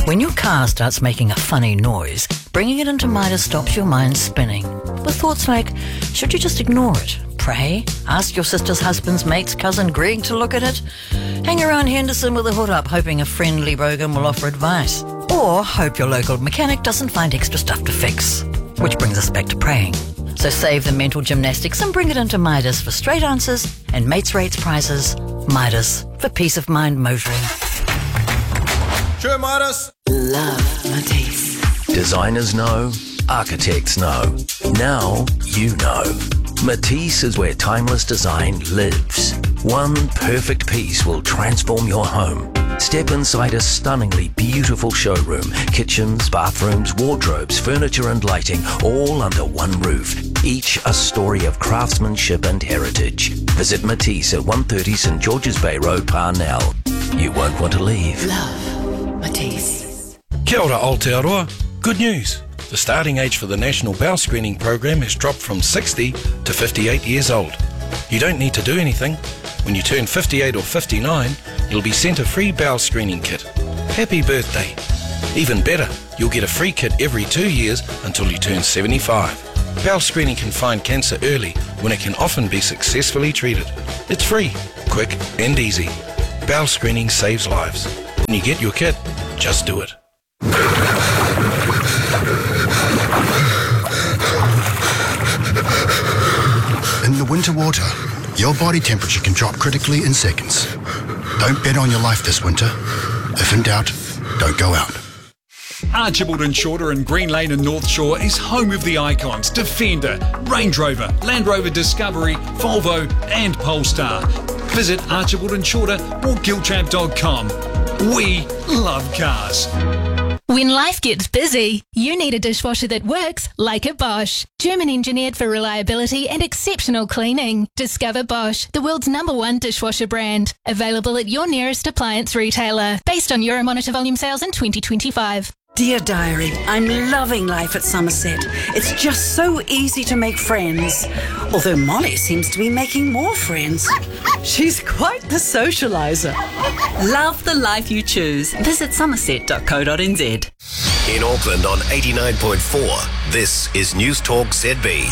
When your car starts making a funny noise, bringing it into Midas stops your mind spinning. With thoughts like, should you just ignore it? Pray? Ask your sister's husband's mate's cousin Greg to look at it? Hang around Henderson with a hood up hoping a friendly bogan will offer advice? Or hope your local mechanic doesn't find extra stuff to fix? Which brings us back to praying. So save the mental gymnastics and bring it into Midas for straight answers and mates rates prizes. Midas, for peace of mind motoring. Sure, Midas. Love Matisse. Designers know, architects know. Now you know. Matisse is where timeless design lives. One perfect piece will transform your home. Step inside a stunningly beautiful showroom. Kitchens, bathrooms, wardrobes, furniture and lighting, all under one roof. Each a story of craftsmanship and heritage. Visit Matisse at 130 St George's Bay Road, Parnell. You won't want to leave. Love Matisse. Kia ora Aotearoa. Good news. The starting age for the National Bowel Screening Program has dropped from 60 to 58 years old. You don't need to do anything. When you turn 58 or 59, you'll be sent a free bowel screening kit. Happy birthday. Even better, you'll get a free kit every 2 years until you turn 75. Bowel screening can find cancer early when it can often be successfully treated. It's free, quick and easy. Bowel screening saves lives. When you get your kit, just do it. In the winter water, your body temperature can drop critically in seconds. Don't bet on your life this winter. If in doubt, don't go out. Archibald and Shorter in Green Lane and North Shore is home of the icons Defender, Range Rover, Land Rover Discovery, Volvo and Polestar. Visit Archibald and Shorter or giltrap.com. We love cars. When life gets busy, you need a dishwasher that works like a Bosch. German engineered for reliability and exceptional cleaning. Discover Bosch, the world's #1 dishwasher brand. Available at your nearest appliance retailer. Based on Euromonitor volume sales in 2025. Dear Diary, I'm loving life at Somerset. It's just so easy to make friends. Although Molly seems to be making more friends. She's quite the socialiser. Love the life you choose. Visit somerset.co.nz. In Auckland on 89.4, this is News Talk ZB.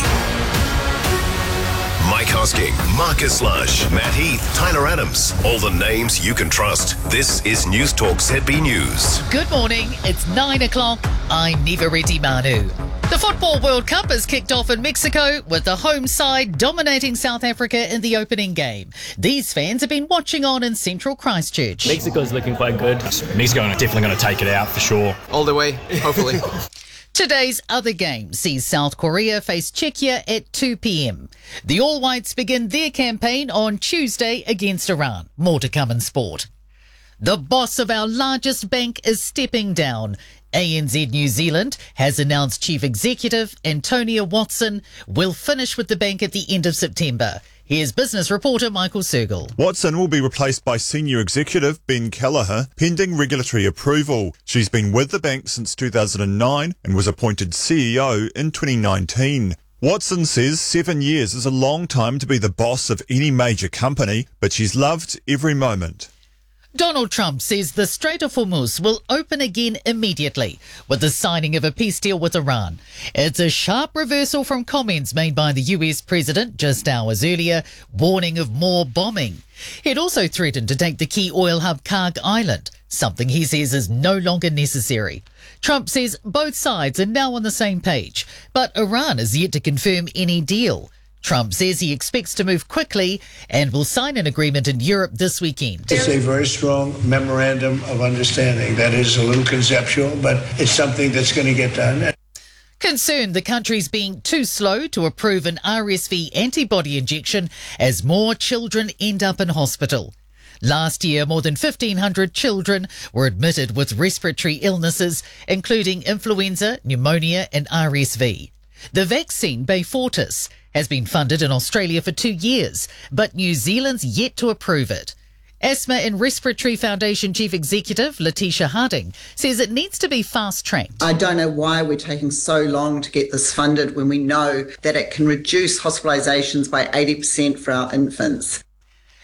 Mike Hosking, Marcus Lush, Matt Heath, Tyler Adams. All the names you can trust. This is News Talk ZB News. Good morning. It's 9 o'clock. I'm Niva Reddy Manu. The Football World Cup has kicked off in Mexico with the home side dominating South Africa in the opening game. These fans have been watching on in central Christchurch. Mexico's looking quite good. Mexico are definitely going to take it out for sure. All the way, hopefully. Today's other game sees South Korea face Czechia at 2 p.m. The All Whites begin their campaign on Tuesday against Iran. More to come in sport. The boss of our largest bank is stepping down. ANZ New Zealand has announced Chief Executive Antonia Watson will finish with the bank at the end of September. Here's business reporter Michael Sergel. Watson will be replaced by Senior Executive Ben Kelleher, pending regulatory approval. She's been with the bank since 2009 and was appointed CEO in 2019. Watson says 7 years is a long time to be the boss of any major company, but she's loved every moment. Donald Trump says the Strait of Hormuz will open again immediately with the signing of a peace deal with Iran. It's a sharp reversal from comments made by the US president just hours earlier, warning of more bombing. He'd also threatened to take the key oil hub Karg Island, something he says is no longer necessary. Trump says both sides are now on the same page, but Iran is yet to confirm any deal. Trump says he expects to move quickly and will sign an agreement in Europe this weekend. It's a very strong memorandum of understanding that is a little conceptual, but it's something that's going to get done. Concerned the country's being too slow to approve an RSV antibody injection as more children end up in hospital. Last year, more than 1,500 children were admitted with respiratory illnesses, including influenza, pneumonia and RSV. The vaccine Beyfortus has been funded in Australia for 2 years, but New Zealand's yet to approve it. Asthma and Respiratory Foundation Chief Executive Letitia Harding says it needs to be fast-tracked. I don't know why we're taking so long to get this funded when we know that it can reduce hospitalisations by 80% for our infants.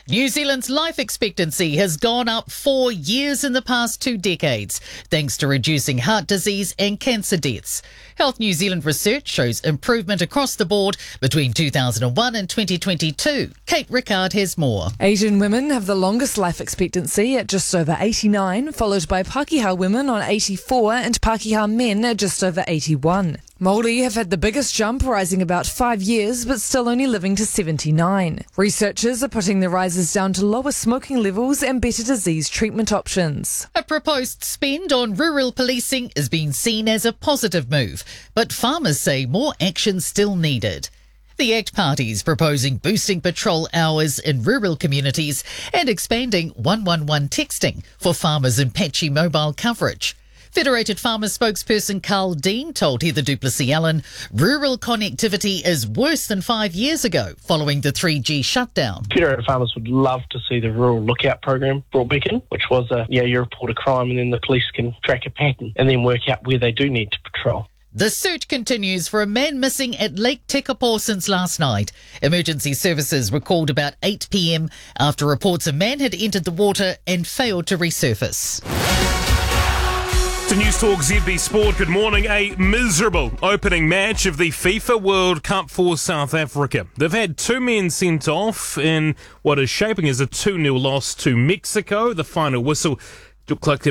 New Zealand's life expectancy has gone up 4 years in the past 2 decades, thanks to reducing heart disease and cancer deaths. Health New Zealand research shows improvement across the board between 2001 and 2022. Kate Rickard has more. Asian women have the longest life expectancy at just over 89, followed by Pākehā women on 84 and Pākehā men at just over 81. Māori have had the biggest jump, rising about 5 years, but still only living to 79. Researchers are putting the rises down to lower smoking levels and better disease treatment options. A proposed spend on rural policing is being seen as a positive move, but farmers say more action still needed. The ACT Party is proposing boosting patrol hours in rural communities and expanding 111 texting for farmers in patchy mobile coverage. Federated Farmers spokesperson Carl Dean told Heather Duplessis-Allen rural connectivity is worse than 5 years ago following the 3G shutdown. Federated Farmers would love to see the Rural Lookout program brought back in, which was you report a crime and then the police can track a pattern and then work out where they do need to patrol. The search continues for a man missing at Lake Tekapo since last night. Emergency services were called about 8 p.m. after reports a man had entered the water and failed to resurface. To News Talk ZB Sport, good morning. A miserable opening match of the FIFA World Cup for South Africa. They've had 2 men sent off in what is shaping as a 2-0 loss to Mexico. The final whistle looked like